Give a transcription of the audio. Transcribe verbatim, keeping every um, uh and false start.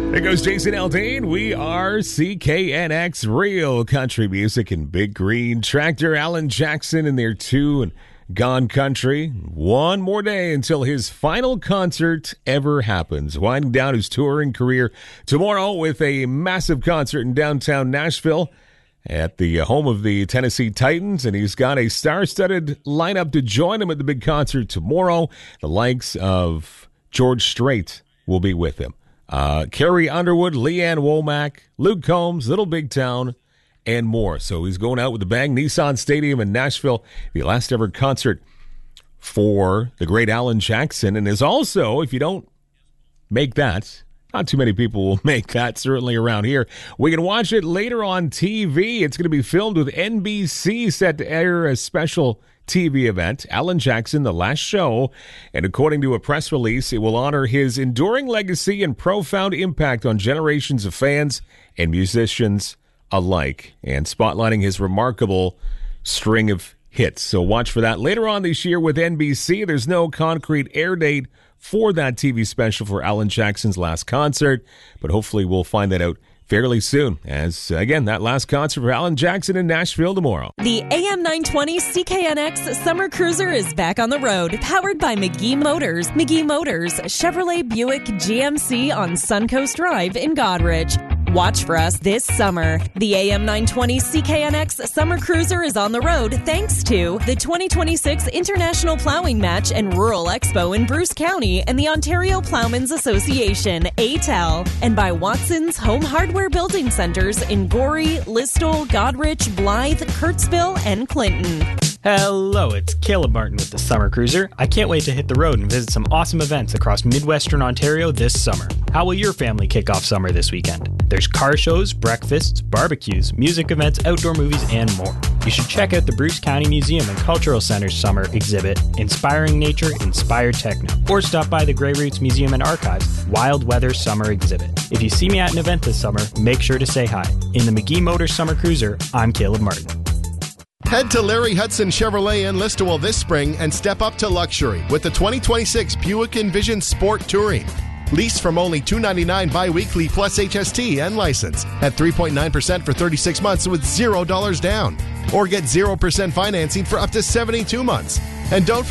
There goes Jason Aldean. We are C K N X, real country music and Big Green Tractor. Alan Jackson in there too, and Gone Country. One more day until his final concert ever happens. Winding down his touring career tomorrow with a massive concert in downtown Nashville at the home of the Tennessee Titans, and he's got a star-studded lineup to join him at the big concert tomorrow. The likes of George Strait will be with him. Uh, Carrie Underwood, Leanne Womack, Luke Combs, Little Big Town, and more. So he's going out with the bang. Nissan Stadium in Nashville, the last ever concert for the great Alan Jackson, and is also, if you don't make that, not too many people will make that, certainly around here. We can watch it later on T V. It's going to be filmed with N B C, set to air a special T V event, Alan Jackson, The Last Show, and according to a press release, it will honor his enduring legacy and profound impact on generations of fans and musicians alike, and spotlighting his remarkable string of hits. So watch for that later on this year with N B C. There's no concrete air date for that T V special for Alan Jackson's last concert, but hopefully we'll find that out fairly soon, as, again, that last concert for Alan Jackson in Nashville tomorrow. The A M nine twenty C K N X Summer Cruiser is back on the road, powered by McGee Motors. McGee Motors, Chevrolet Buick G M C on Suncoast Drive in Goderich. Watch for us this summer. The A M nine twenty C K N X Summer Cruiser is on the road thanks to the twenty twenty-six International Plowing Match and Rural Expo in Bruce County and the Ontario Plowmen's Association, A T A L, and by Watson's Home Hardware Building Centers in Gorey, Listowel, Goderich, Blythe, Kurtzville, and Clinton. Hello, it's Caleb Martin with the Summer Cruiser. I can't wait to hit the road and visit some awesome events across Midwestern Ontario this summer. How will your family kick off summer this weekend? There's car shows, breakfasts, barbecues, music events, outdoor movies, and more. You should check out the Bruce County Museum and Cultural Center's summer exhibit, Inspiring Nature, Inspired Techno, or stop by the Grey Roots Museum and Archives, Wild Weather Summer Exhibit. If you see me at an event this summer, make sure to say hi. In the McGee Motors Summer Cruiser, I'm Caleb Martin. Head to Larry Hudson Chevrolet in Listowel this spring and step up to luxury with the twenty twenty-six Buick Envision Sport Touring. Lease from only two hundred ninety-nine dollars bi-weekly plus H S T and license at three point nine percent for thirty-six months with zero dollars down. Or get zero percent financing for up to seventy-two months. And don't